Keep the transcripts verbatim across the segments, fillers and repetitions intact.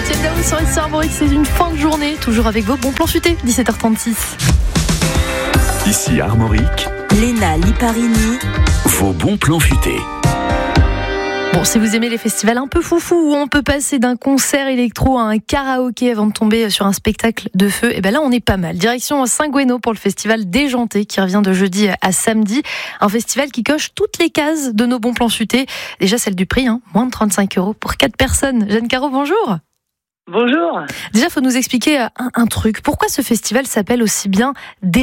Etienne Daou sur S C Armorique, c'est une fin de journée, toujours avec vos bons plans futés, dix-sept heures trente-six. Ici Armorique, Léna Liparini, vos bons plans futés. Bon, si vous aimez les festivals un peu foufou où on peut passer d'un concert électro à un karaoké avant de tomber sur un spectacle de feu, et ben là on est pas mal. Direction Saint-Gouénot pour le festival Déjanté qui revient de jeudi à samedi. Un festival qui coche toutes les cases de nos bons plans futés. Déjà celle du prix, hein, moins de trente-cinq euros pour quatre personnes. Jeanne Caro, bonjour. Bonjour. Déjà, il faut nous expliquer un, un truc. Pourquoi ce festival s'appelle aussi bien Déjanté ?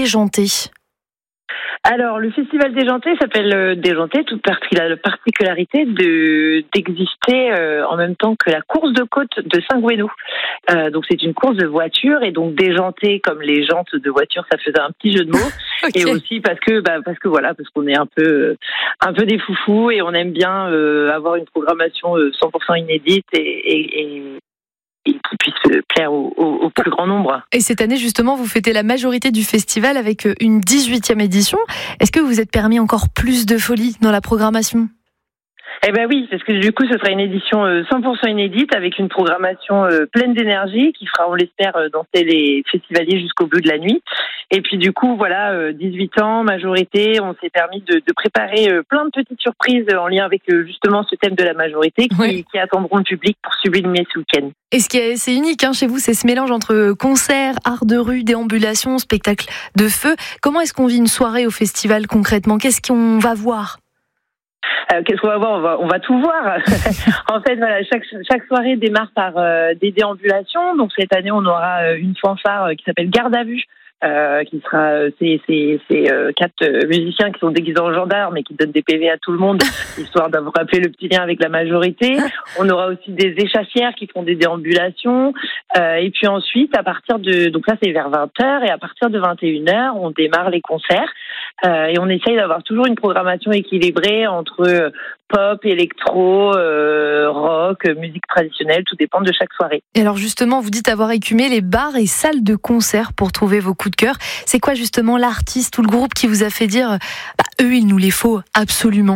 Alors, le festival Déjanté s'appelle euh, Déjanté, toute partie, la particularité de, d'exister euh, en même temps que la course de côte de Saint-Gouénot. Euh, donc, c'est une course de voiture et donc Déjanté, comme les jantes de voiture, ça faisait un petit jeu de mots. Okay. Et aussi parce que, bah, parce que voilà, parce qu'on est un peu, un peu des foufous et on aime bien euh, avoir une programmation euh, cent pour cent inédite et, et, et et qui puisse plaire au, au, au plus grand nombre. Et cette année, justement, vous fêtez la majorité du festival avec une dix-huitième édition. Est-ce que vous vous êtes permis encore plus de folie dans la programmation ? Eh ben oui, parce que du coup, ce sera une édition cent pour cent inédite avec une programmation pleine d'énergie qui fera, on l'espère, danser les festivaliers jusqu'au bout de la nuit. Et puis du coup, voilà, dix-huit ans, majorité, on s'est permis de, de préparer plein de petites surprises en lien avec justement ce thème de la majorité qui, oui. qui attendront le public pour sublimer ce week-end. Et ce qui est assez unique hein, chez vous, c'est ce mélange entre concerts, art de rue, déambulation, spectacle de feu. Comment est-ce qu'on vit une soirée au festival concrètement ? Qu'est-ce qu'on va voir ? Euh, qu'est-ce qu'on va voir ? on va, on va tout voir. En fait, voilà, chaque, chaque soirée démarre par euh, des déambulations. Donc cette année, on aura euh, une fanfare euh, qui s'appelle Garde à vue. Euh, qui sera euh, c'est c'est c'est euh, quatre euh, musiciens qui sont déguisés en gendarmes et qui donnent des P V à tout le monde histoire d'avoir rappelé le petit lien avec la majorité. On aura aussi des échassières qui font des déambulations euh, et puis ensuite à partir de donc ça c'est vers vingt heures et à partir de vingt et une heures on démarre les concerts euh, et on essaye d'avoir toujours une programmation équilibrée entre euh, pop, électro, euh, rock, musique traditionnelle, tout dépend de chaque soirée. Et alors justement, vous dites avoir écumé les bars et salles de concert pour trouver vos coups de cœur. C'est quoi justement l'artiste ou le groupe qui vous a fait dire bah, eux, il nous les faut absolument?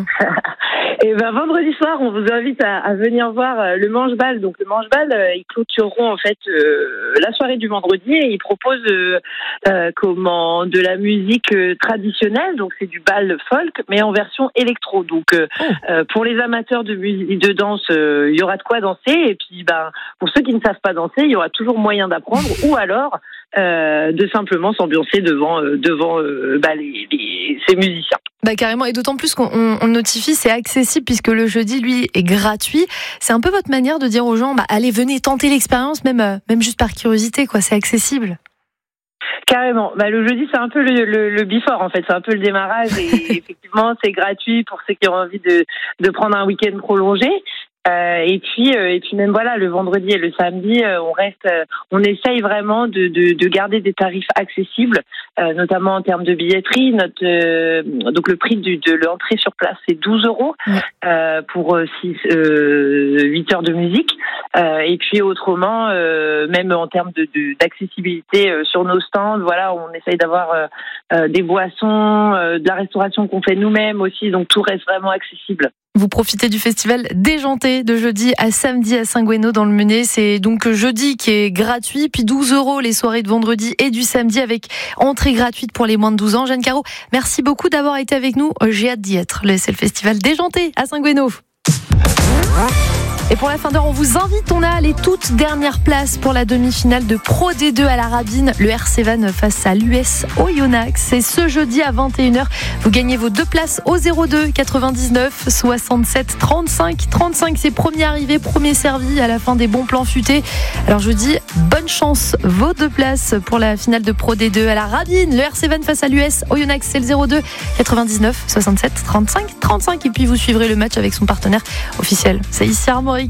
Et ben vendredi soir, on vous invite à, à venir voir le Manche-Bal. Donc le Manche-Bal, euh, ils clôtureront en fait euh, la soirée du vendredi et ils proposent euh, euh, comment de la musique euh, traditionnelle. Donc c'est du bal folk, mais en version électro. Donc euh, oh. euh, pour les amateurs de musique, de danse, euh, il y aura de quoi danser. Et puis ben pour ceux qui ne savent pas danser, il y aura toujours moyen d'apprendre. Ou alors euh, de simplement s'ambiancer devant euh, devant euh, bah, les, les, ces musiciens. Bah carrément, et d'autant plus qu'on on, on notifie, c'est accessible puisque le jeudi, lui, est gratuit. C'est un peu votre manière de dire aux gens, bah allez, venez tenter l'expérience, même euh, même juste par curiosité, quoi. C'est accessible. Carrément. Bah, le jeudi, c'est un peu le, le, le before, en fait. C'est un peu le démarrage et effectivement, c'est gratuit pour ceux qui ont envie de, de prendre un week-end prolongé. Euh, et puis, euh, et puis même voilà, le vendredi et le samedi, euh, on reste, euh, on essaye vraiment de, de, de garder des tarifs accessibles, euh, notamment en termes de billetterie. Notre, euh, donc le prix du, de l'entrée sur place, c'est douze euros euh, pour six, euh, huit heures de musique. Euh, et puis autrement, euh, même en termes de, de d'accessibilité euh, sur nos stands, voilà, on essaye d'avoir euh, euh, des boissons, euh, de la restauration qu'on fait nous-mêmes aussi. Donc tout reste vraiment accessible. Vous profitez du festival Déjanté de jeudi à samedi à Saint-Gouénot dans le Menet. C'est donc jeudi qui est gratuit, puis douze euros les soirées de vendredi et du samedi avec entrée gratuite pour les moins de douze ans. Jeanne Caro, merci beaucoup d'avoir été avec nous. J'ai hâte d'y être. C'est le festival Déjanté à Saint-Gouénot. Et pour la fin d'heure, on vous invite, on a les toutes dernières places pour la demi-finale de Pro D deux à la Rabine, le R C Van face à l'U S Oyonnax. C'est ce jeudi à vingt et une heures. Vous gagnez vos deux places au zéro deux quatre-vingt-dix-neuf soixante-sept trente-cinq trente-cinq. C'est premier arrivé, premier servi à la fin des bons plans futés. Alors je vous dis bonne chance, vos deux places pour la finale de Pro D deux à la Rabine, le R C Van face à l'U S Oyonnax. C'est le zéro deux quatre-vingt-dix-neuf soixante-sept trente-cinq trente-cinq. Et puis vous suivrez le match avec son partenaire officiel. C'est ici Armorique.